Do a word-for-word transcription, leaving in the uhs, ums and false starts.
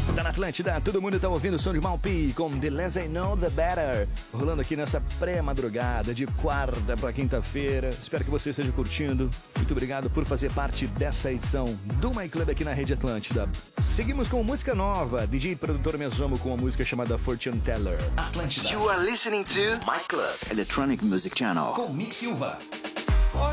Tá na Atlântida, todo mundo tá ouvindo o som de Malpi com The Less I Know The Better, rolando aqui nessa pré-madrugada de quarta pra quinta-feira. Espero que você esteja curtindo. Muito obrigado por fazer parte dessa edição do My Club aqui na Rede Atlântida. Seguimos com música nova, D J e produtor Mesomo com uma música chamada Fortune Teller. Atlântida. You are listening to My Club Electronic Music Channel com Mick Silva.